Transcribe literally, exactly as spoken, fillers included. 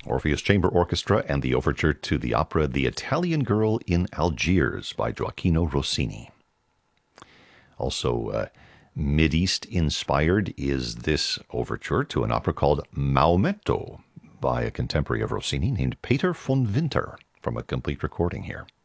Orpheus Chamber Orchestra and the overture to the opera The Italian Girl in Algiers by Gioacchino Rossini. Also, uh, Mideast inspired is this overture to an opera called Maometto by a contemporary of Rossini named Peter von Winter, from a complete recording here.